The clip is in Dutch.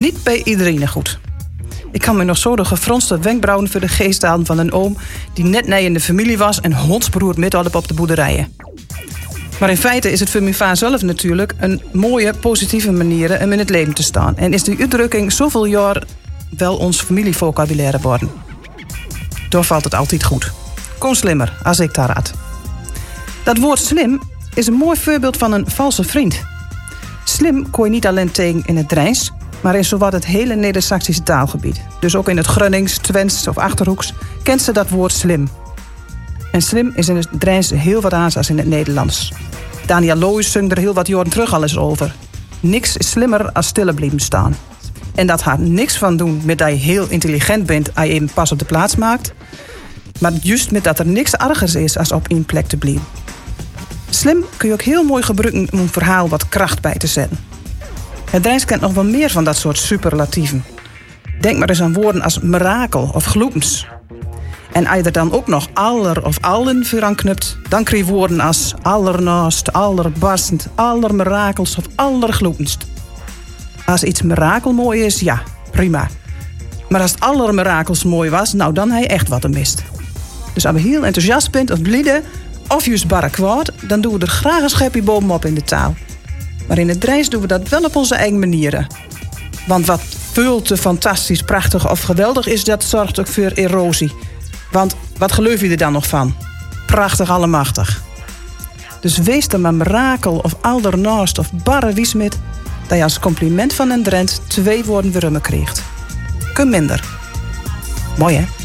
niet bij iedereen goed. Ik kan me nog zo de gefronste wenkbrauwen voor de geest halen van een oom die net nee in de familie was en hondsberoerd met op de boerderijen. Maar in feite is het voor mijn vader zelf natuurlijk een mooie, positieve manier om in het leven te staan. En is die uitdrukking zoveel jaar wel ons familievocabulaire worden. Door valt het altijd goed. Kom slimmer, als ik daar raad. Dat woord slim is een mooi voorbeeld van een valse vriend. Slim kon je niet alleen tegen in het Drijns, maar in zowat het hele Neder-Saxische taalgebied. Dus ook in het Grunnings, Twents of Achterhoeks kent ze dat woord slim. En slim is in het Drijns heel wat anders dan in het Nederlands. Daniel Loos zong er heel wat jaren terug al eens over. Niks is slimmer als stille blijven staan. En dat gaat niks van doen met dat je heel intelligent bent als je even pas op de plaats maakt. Maar juist met dat er niks ergers is als op één plek te blijven. Slim kun je ook heel mooi gebruiken om een verhaal wat kracht bij te zetten. Het Drijns kent nog wel meer van dat soort superlatieven. Denk maar eens aan woorden als mirakel of gloepens. En als je er dan ook nog aller of allen voor aan knupt, dan krijg je woorden als allernaast, allerbarstend, allermirakels of allergloependst. Als iets mirakelmooi is, ja, prima. Maar als het allermirakels mooi was, nou dan heb je echt wat er mist. Dus als je heel enthousiast bent of blide, of juist barre kwaad, dan doen we er graag een schepje bovenop in de taal. Maar in het Drijns doen we dat wel op onze eigen manieren. Want wat veel te fantastisch, prachtig of geweldig is, dat zorgt ook voor erosie. Want wat geloof je er dan nog van? Prachtig allemachtig. Dus wees dan maar mirakel of aldernaast of barre wiesmit, dat je als compliment van een Drent 2 woorden weer krijgt. Kun minder. Mooi hè?